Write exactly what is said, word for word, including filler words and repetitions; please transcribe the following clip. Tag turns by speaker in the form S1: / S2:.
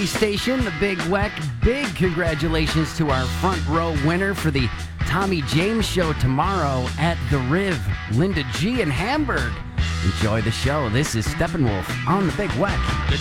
S1: Station, the Big Weck. Big congratulations to our front row winner for the Tommy James show tomorrow at the Riv, Linda G in Hamburg. Enjoy the show. This is Steppenwolf on the Big Weck.